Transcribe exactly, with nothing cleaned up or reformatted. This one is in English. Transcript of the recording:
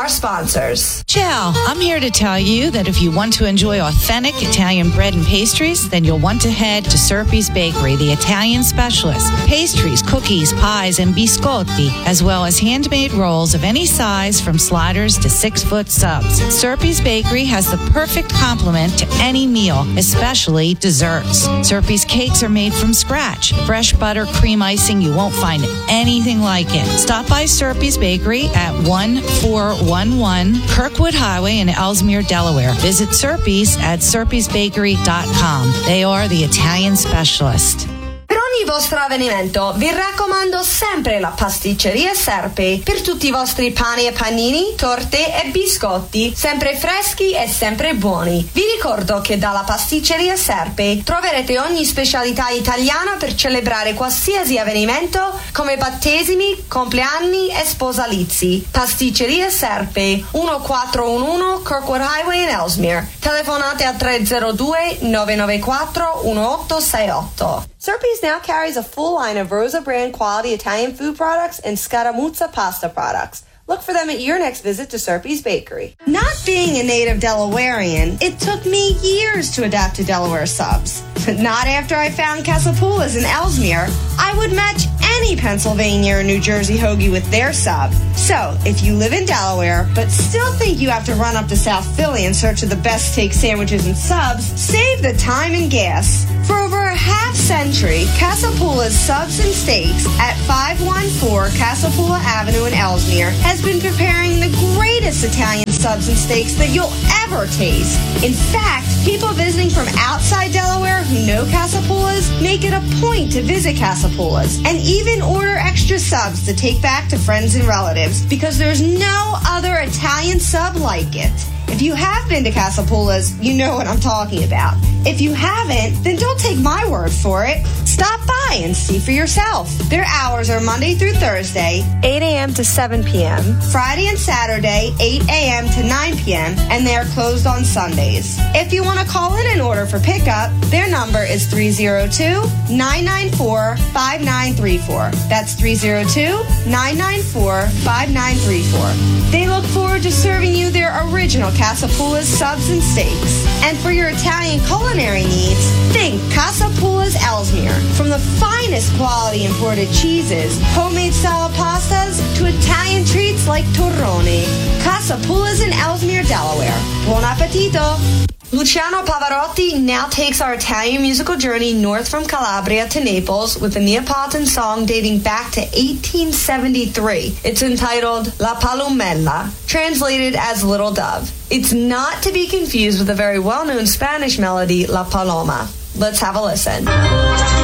our sponsors. Ciao, I'm here to tell you that if you want to enjoy authentic Italian bread and pastries, then you'll want to head to Serpi's Bakery, the Italian specialist. Pastries, cookies, pies, and biscotti, as well as handmade rolls of any size from sliders to six-foot subs. Serpi's Bakery has the perfect complement to any meal, especially desserts. Serpi's cakes are made from scratch. Fresh butter, cream icing, you won't find anything like it. Stop by Serpi's Bakery at one four one one Kirkwood Highway in Ellesmere, Delaware. Visit Serpi's at serpis bakery dot com. They are the Italian specialist. Per ogni vostro avvenimento vi raccomando sempre la pasticceria Serpi per tutti i vostri pani e panini, torte e biscotti, sempre freschi e sempre buoni. Vi ricordo che dalla pasticceria Serpi troverete ogni specialità italiana per celebrare qualsiasi avvenimento come battesimi, compleanni e sposalizi. Pasticceria Serpi, millequattrocentoundici Kirkwood Highway in Ellesmere. Telefonate a tre zero due nove nove quattro uno otto sei otto. Serpi's now carries a full line of Rosa brand quality Italian food products and Scaramuzza pasta products. Look for them at your next visit to Serpi's Bakery. Not being a native Delawarean, it took me years to adapt to Delaware subs. But not after I found Casapula's in Ellesmere. I would match any Pennsylvania or New Jersey hoagie with their sub. So, if you live in Delaware, but still think you have to run up to South Philly in search of the best steak sandwiches and subs, save the time and gas. For over a half century, Casapula's Subs and Steaks at five one four Casapula Avenue in Ellesmere has been preparing the greatest Italian subs and steaks that you'll ever taste. In fact, people visiting from outside Delaware who know Casapula's make it a point to visit Casapula's and even order extra subs to take back to friends and relatives because there's no other Italian sub like it. If you have been to Casapula's, you know what I'm talking about. If you haven't, then don't take my word for it. Stop by and see for yourself. Their hours are Monday through Thursday, eight a.m. to seven p.m., Friday and Saturday, eight a.m. to nine p.m., and they are closed on Sundays. If you want to call in an order for pickup, their number is three oh two, nine nine four, five nine three four. That's three oh two, nine nine four, five nine three four. They look forward to serving you their original Casapula's subs and steaks. And for your Italian culinary needs, think Casapula's Ellesmere. From the finest quality imported cheeses, homemade style pastas, to Italian treats like torroni. Casapula's in Ellesmere, Delaware. Buon appetito! Luciano Pavarotti now takes our Italian musical journey north from Calabria to Naples with a Neapolitan song dating back to eighteen seventy-three. It's entitled La Palomella, translated as Little Dove. It's not to be confused with the very well-known Spanish melody La Paloma. Let's have a listen.